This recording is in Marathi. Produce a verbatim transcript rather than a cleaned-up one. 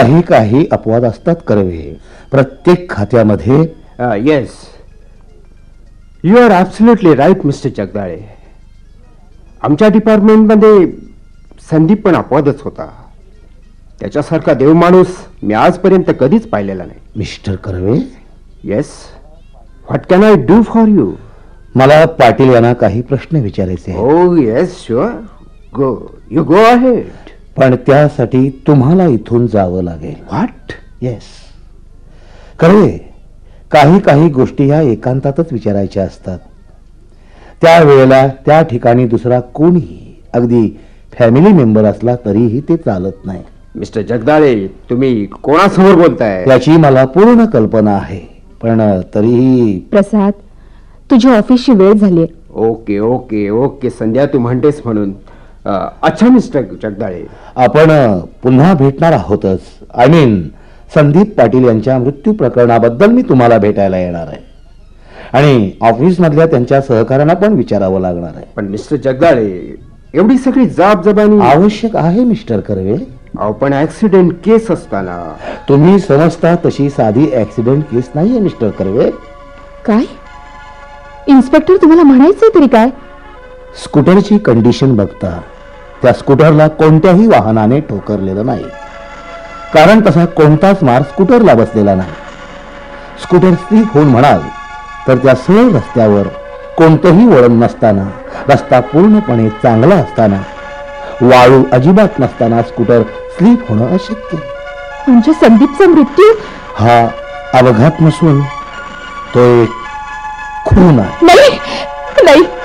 काही काही अपवाद असतात कर्वे. प्रत्येक खात्यामध्ये. Yes, you R absolutely right mister Jagdale. आमच्या डिपार्टमेंटमध्ये संदीप पण अपवादच होता. त्याच्यासारखा देवमाणूस मी आजपर्यंत कधीच पाहिलेला नाही. Mister Karve. Yes, what can I do for you? मला पाटील यांना काही प्रश्न विचारायचे आहेत. ओ yes, sure, go, you go ahead. पण त्यासाठी तुम्हाला इथून जावं लागेल. व्हॉट? येस कर्वे, काही काही गोष्टी ह्या एकांतातच विचारायच्या असतात. त्या वेळेला त्या ठिकाणी दुसरा कोणीही, अगदी फॅमिली मेंबर असला तरीही ते चालत नाही. मिस्टर जगदाळे, तुम्ही कोणासमोर बोलताय? याची मला पूर्ण कल्पना आहे, पण तरीही. प्रसाद, तुझ्या ऑफिसची वेळ झाली. ओके ओके ओके संध्या, तू म्हणतेस म्हणून. अच्छा मिस्टर जगदाळे, आपण पुन्हा भेटणार आहोतच. आय मीन संदीप पाटील यांच्या मृत्यू प्रकरणाबद्दल मी तुम्हाला भेटायला येणार आहे आणि ऑफिस मधल्या त्यांच्या सहकाऱ्यांना पण विचारावं लागणार आहे. पण मिस्टर जगदाळे, एवढी सगळी जाबजबानी आवश्यक आहे मिस्टर कर्वे. पण ऍक्सिडेंट केस असताना. तुम्ही समजता तशी साधी ऍक्सिडेंट केस नाहीये मिस्टर कर्वे. काय इन्स्पेक्टर, तुम्हाला म्हणायचंय तरी काय? स्कूटरची कंडिशन बघता त्या स्कूटरला कोणत्याही वाहनाने ठोकरलेलं नाही, कारण तसा कोणताच मार स्कूटरला बसलेला नाही. स्कूटर स्लिप होऊन म्हणाल तर त्या सरळ रस्त्यावर कोणतंही वळण नसताना, रस्ता पूर्णपणे चांगला असताना, वाळू अजिबात नसताना स्कूटर स्लिप होणं अशक्य. म्हणजे संदीपचा मृत्यू हा अपघात नसून तो एक खून आहे. नाही, नाही.